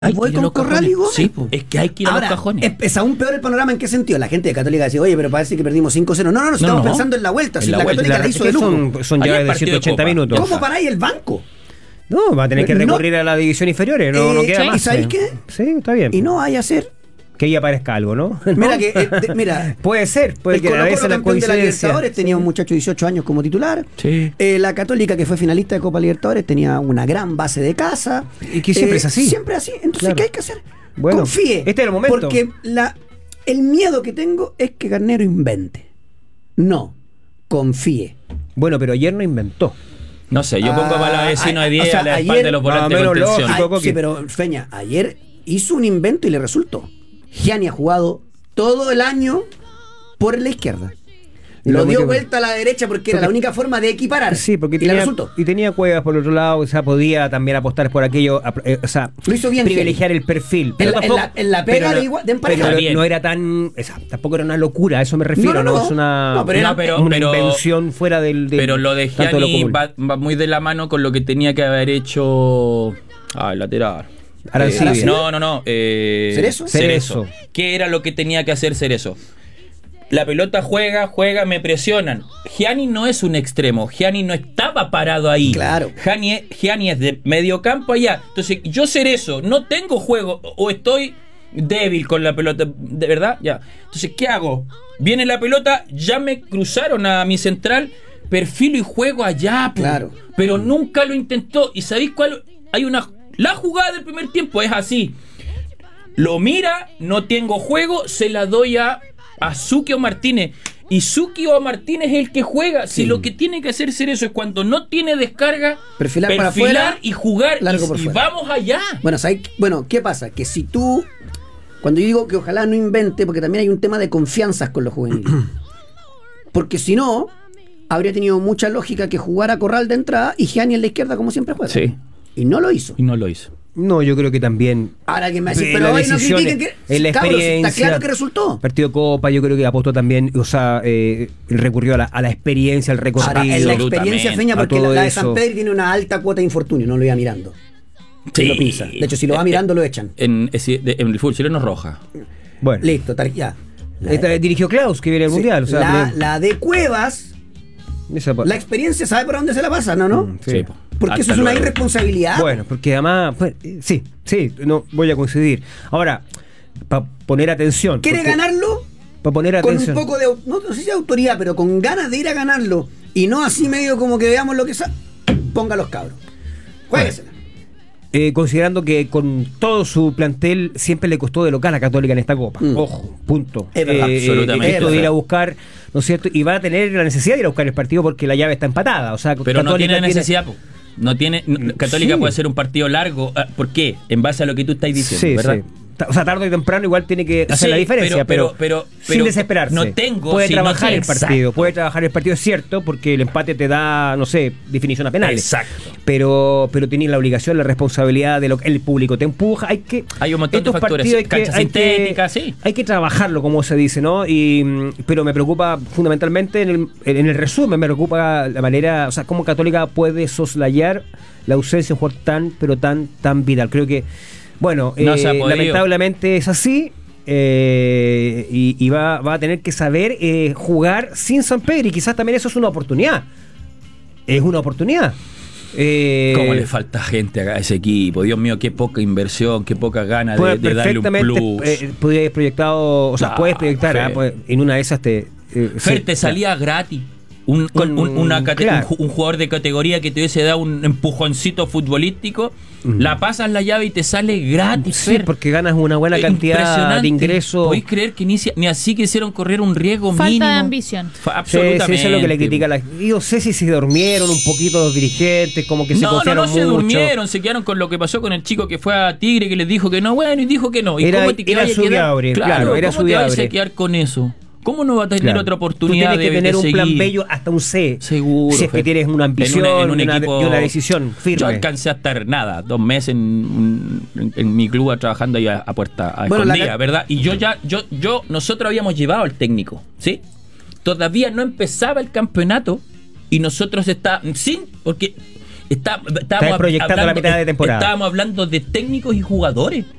Voy con Corráligo. Sí, pues, es que hay que ir a los cajones. Es aún peor el panorama. ¿En qué sentido? La gente de Católica dice, oye, pero parece que perdimos 5-0. No, estamos pensando en la vuelta. Si la Católica la hizo de lujo. Son llaves de 180 minutos. ¿Cómo paráis el banco? No, va a tener que recurrir a la división inferiores. No queda más. ¿Y sabéis qué? Sí, está bien. Y no vaya a ser que ahí aparezca algo, ¿no? Mira, puede ser, puede que a veces la campeón de la Libertadores tenía un muchacho de 18 años como titular. Sí. La Católica, que fue finalista de Copa Libertadores, tenía una gran base de casa. Y que siempre es así. Siempre así. Entonces, claro. ¿qué hay que hacer? Bueno, confíe. Este es el momento. Porque el miedo que tengo es que Garnero invente. No, confíe. Bueno, pero ayer no inventó. No sé, yo pongo para la vecino de 10 a la espalda de los volantes de contención. Sí, pero Feña, ayer hizo un invento y le resultó. Gianni ha jugado todo el año por la izquierda. Lo dio vuelta a la derecha porque era la única forma de equiparar. Sí, porque le resultó. Y tenía Cuevas por el otro lado, o sea, podía también apostar por aquello, o sea, lo hizo bien, privilegiar el perfil. Pero en la pega de emparejar. Pero no era tan, tampoco era una locura, a eso me refiero, no es una invención fuera del pero lo de Gianni va muy de la mano con lo que tenía que haber hecho el lateral. No. ¿Cerezo? ¿Qué era lo que tenía que hacer Cerezo? La pelota juega, me presionan. Gianni no es un extremo. Gianni no estaba parado ahí. Claro. Gianni es de medio campo allá. Entonces, yo Cerezo, no tengo juego o estoy débil con la pelota. ¿De verdad? Ya. Entonces, ¿qué hago? Viene la pelota, ya me cruzaron a mi central, perfilo y juego allá. Claro. Pero nunca lo intentó. ¿Y sabéis cuál? La jugada del primer tiempo es así. Lo mira, no tengo juego, se la doy a Suki o Martínez. Y Suki o Martínez es el que juega. Si lo que tiene que hacer Cerezo es cuando no tiene descarga, perfilar para afuera y jugar y vamos allá. Bueno, ¿qué pasa? Que si tú, cuando yo digo que ojalá no invente, porque también hay un tema de confianzas con los juveniles. Porque si no, habría tenido mucha lógica que jugara Corral de entrada y Gianni en la izquierda como siempre juega. Sí. Y no lo hizo. No, yo creo que también. Ahora que me hacen, pero hoy no critiquen que en la experiencia, está claro que resultó. Partido Copa, yo creo que apostó también, o sea, recurrió a la experiencia, al recorrido. Ahora, en la experiencia, Feña, porque la de San Pedro tiene una alta cuota de infortunio, no lo iba mirando. Sí. Lo pisa. De hecho, si lo va mirando, lo echan. En el fútbol chileno es roja. Bueno. Listo, ya. Dirigió Klaus, que viene el Mundial. O sea, la de Cuevas, la experiencia, ¿sabe por dónde se la pasa? ¿No? Sí. Porque eso es una irresponsabilidad. Bueno, porque además, sí, no voy a coincidir. Ahora, para poner atención. ¿Quiere ganarlo? Para poner atención. Con un poco de, no sé si de autoridad, pero con ganas de ir a ganarlo. Y no así medio como que veamos lo que sale. Ponga los cabros. Juéguesela. Considerando que con todo su plantel siempre le costó de local a Católica en esta Copa. Ojo, punto. Es verdad, absolutamente. Esto de ir a buscar, ¿no es cierto? Y va a tener la necesidad de ir a buscar el partido porque la llave está empatada. O sea, pero Católica no tiene necesidad, Católica puede ser un partido largo. ¿Por qué? En base a lo que tú estás diciendo, ¿verdad? Sí. O sea, tarde o temprano igual tiene que hacer la diferencia, pero sin desesperarse. Puede trabajar el partido, es cierto, porque el empate te da, no sé, definición a penales. Exacto. Pero tienes la obligación, la responsabilidad de lo que el público te empuja. Hay un montón de factores, cancha sintética, sí. Hay que trabajarlo, como se dice, ¿no? Pero me preocupa fundamentalmente en el resumen, me preocupa la manera, o sea, cómo Católica puede soslayar la ausencia de un jugador tan vital. Creo que bueno, lamentablemente es así y va a tener que saber jugar sin San Pedro y quizás también eso es una oportunidad. Es una oportunidad. ¿Cómo le falta gente a ese equipo? Dios mío, qué poca inversión, qué poca ganas de darle un plus. Podría haber proyectado, o sea, puedes proyectar, en una de esas te salía gratis. Un jugador de categoría que te hubiese dado un empujoncito futbolístico, la pasas la llave y te sale gratis. Sí, porque ganas una buena cantidad de ingresos. ¿Podéis creer que ni así quisieron correr un riesgo mínimo? Falta de ambición. Absolutamente. Sí, eso es lo que le critica yo no sé si se durmieron un poquito los dirigentes, como que se confiaron mucho. No se durmieron, se quedaron con lo que pasó con el chico que fue a Tigre, que les dijo que no, bueno, y dijo que no. ¿Y era cómo te era su diabre, claro, era su diabre. ¿Cómo te vas a quedar con eso? ¿Cómo no va a tener otra oportunidad? Tú tienes que tener un plan B hasta un C. Seguro. Si es que tienes una ambición y una decisión firme. Yo alcancé a estar 2 meses en mi club trabajando ahí a puerta escondida, ¿verdad? Y nosotros habíamos llevado al técnico, ¿sí? Todavía no empezaba el campeonato y nosotros estábamos porque Estáis proyectando la mitad de temporada. Estábamos hablando de técnicos y jugadores.